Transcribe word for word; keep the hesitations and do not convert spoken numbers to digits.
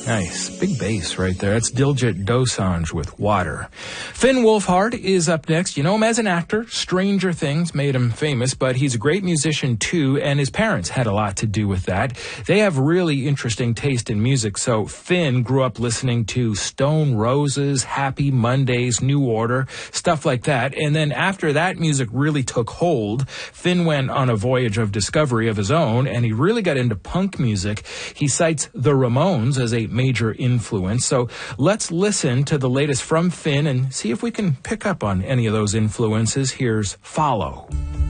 Nice. Big bass right there. That's Diljit Dosanjh with Water. Finn Wolfhard is up next. You know him as an actor. Stranger Things made him famous, but he's a great musician too, and his parents had a lot to do with that. They have really interesting taste in music, so Finn grew up listening to Stone Roses, Happy Mondays, New Order, stuff like that. And then after that music really took hold, Finn went on a voyage of discovery of his own, and he really got into punk music. He cites the Ramones as a major influence. So let's listen to the latest from Finn and see if we can pick up on any of those influences. Here's Follow.